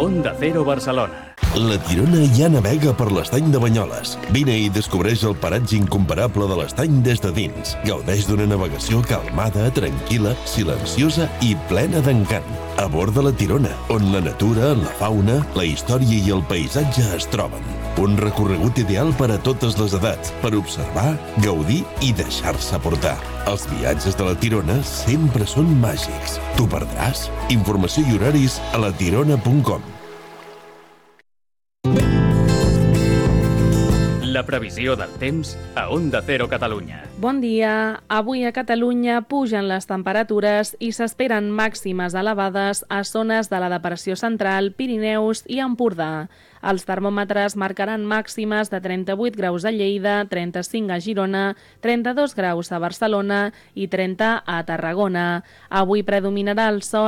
Onda Cero Barcelona. La Tirona ja navega per l'estany de Banyoles. Vine i descobreix el paratge incomparable de l'estany des de dins. Gaudeix d'una navegació calmada, tranquil·la, silenciosa i plena d'encant. A bord de la Tirona, on la natura, la fauna, la història i el paisatge es troben. Un recorregut ideal per a totes les edats, per observar, gaudir i deixar-se portar. Els viatges de la Tirona sempre són màgics. T'ho perdràs? Informació i horaris a latirona.com. La previsió del temps a Onda Cero Catalunya. Bon dia. Avui a Catalunya pugen les temperatures i s'esperen màximes elevades a zones de la Depressió Central, Pirineus i Empordà. Els termòmetres marcaran màximes de 38 graus a Lleida, 35 a Girona, 32 graus a Barcelona i 30 a Tarragona. Avui predominarà el sol